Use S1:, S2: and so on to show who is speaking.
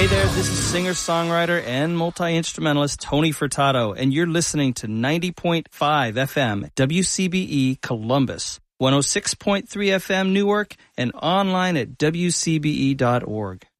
S1: Hey there, this is singer-songwriter and multi-instrumentalist Tony Furtado, and you're listening to 90.5 FM WCBE Columbus, 106.3 FM Newark, and online at WCBE.org.